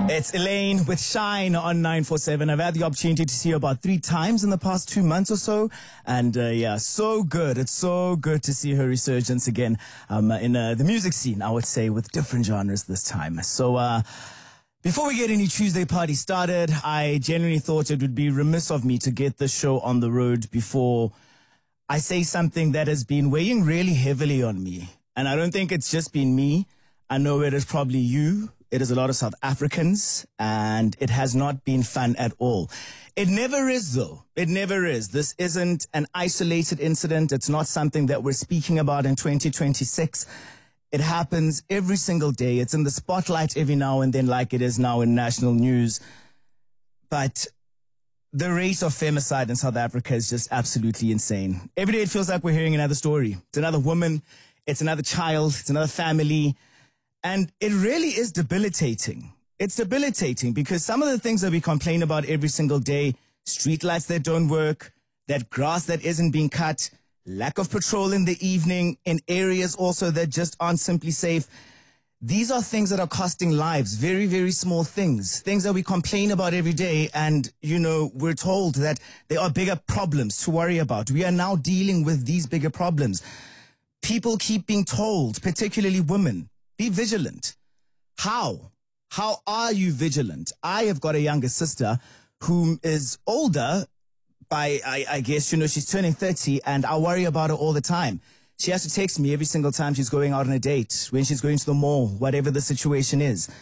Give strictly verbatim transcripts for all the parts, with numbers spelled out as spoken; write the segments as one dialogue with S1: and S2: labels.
S1: It's Elaine with Shine on nine four seven. I've had the opportunity to see her about three times in the past two months or so. And uh, yeah, so good. It's so good to see her resurgence again um, in uh, the music scene, I would say, with different genres this time. So uh, before we get any Tuesday party started, I genuinely thought it would be remiss of me to get the show on the road before I say something that has been weighing really heavily on me. And I don't think it's just been me. I know it is probably you. It is a lot of South Africans, and it has not been fun at all. It never is, though. It never is. This isn't an isolated incident. It's not something that we're speaking about in twenty twenty-six. It happens every single day. It's in the spotlight every now and then, like it is now in national news. But the rate of femicide in South Africa is just absolutely insane. Every day it feels like we're hearing another story. It's another woman. It's another child. It's another family. And it really is debilitating. It's debilitating because some of the things that we complain about every single day, streetlights that don't work, that grass that isn't being cut, lack of patrol in the evening, in areas also that just aren't simply safe. These are things that are costing lives, very, very small things, things that we complain about every day. And, you know, we're told that there are bigger problems to worry about. We are now dealing with these bigger problems. People keep being told, particularly women, be vigilant. How? How are you vigilant? I have got a younger sister who is older by, I, I guess, you know, she's turning thirty, and I worry about her all the time. She has to text me every single time she's going out on a date, when she's going to the mall, whatever the situation is.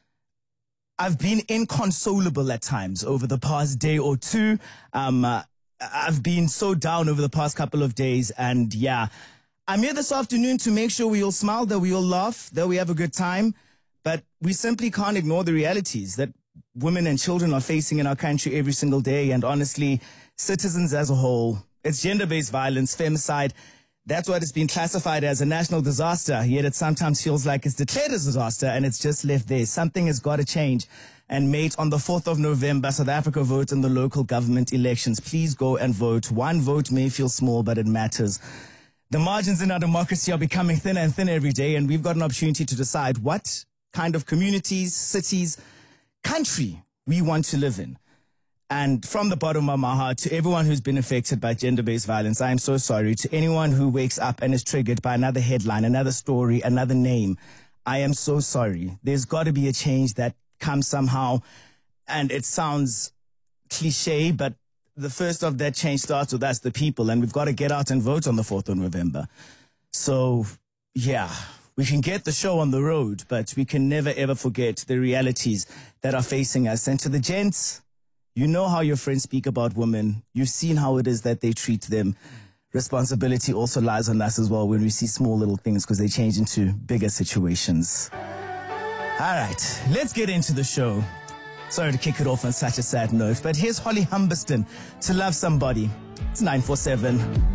S1: I've been inconsolable at times over the past day or two. Um, uh, I've been so down over the past couple of days, and yeah, I'm here this afternoon to make sure we all smile, that we all laugh, that we have a good time, but we simply can't ignore the realities that women and children are facing in our country every single day, and honestly, citizens as a whole. It's gender-based violence, femicide. That's what it's been classified as, a national disaster, yet it sometimes feels like it's declared a disaster and it's just left there. Something has got to change. And mate, on the fourth of November, South Africa votes in the local government elections. Please go and vote. One vote may feel small, but it matters. The margins in our democracy are becoming thinner and thinner every day, and we've got an opportunity to decide what kind of communities, cities, country we want to live in. And from the bottom of my heart, to everyone who's been affected by gender-based violence, I am so sorry. To anyone who wakes up and is triggered by another headline, another story, another name, I am so sorry. There's got to be a change that comes somehow, and it sounds cliche, but the first of that change starts with us, the people, and we've got to get out and vote on the fourth of November. So, yeah, we can get the show on the road, but we can never, ever forget the realities that are facing us. And to the gents, you know how your friends speak about women. You've seen how it is that they treat them. Responsibility also lies on us as well when we see small little things, because they change into bigger situations. All right, let's get into the show. Sorry to kick it off on such a sad note, but here's Holly Humberston, To Love Somebody. It's nine four seven.